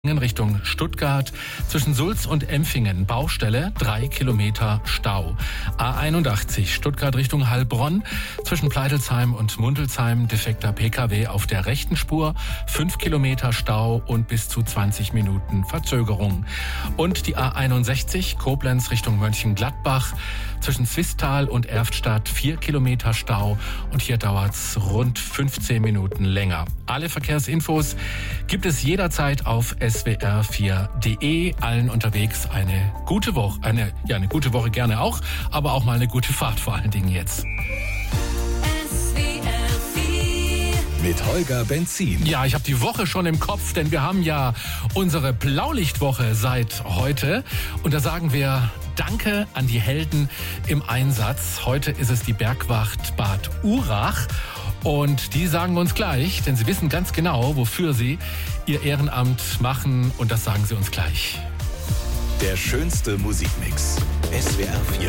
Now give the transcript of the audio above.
in Richtung Stuttgart, zwischen Sulz und Empfingen, Baustelle, 3 Kilometer Stau. A81, Stuttgart Richtung Heilbronn, zwischen Pleitelsheim und Mundelsheim, defekter Pkw auf der rechten Spur, 5 Kilometer Stau und bis zu 20 Minuten Verzögerung. Und die A61, Koblenz Richtung Mönchengladbach, zwischen Swisttal und Erftstadt, 4 Kilometer Stau und hier dauert's rund 15 Minuten länger. Alle Verkehrsinfos gibt es jederzeit auf swr4.de. Allen unterwegs eine gute Woche. Eine gute Woche gerne auch, aber auch mal eine gute Fahrt vor allen Dingen jetzt. Mit Holger Benzin. Ja, ich habe die Woche schon im Kopf, denn wir haben ja unsere Blaulichtwoche seit heute. Und da sagen wir Danke an die Helden im Einsatz. Heute ist es die Bergwacht Bad Urach. Und die sagen uns gleich, denn sie wissen ganz genau, wofür sie ihr Ehrenamt machen. Und das sagen sie uns gleich. Der schönste Musikmix. SWR4.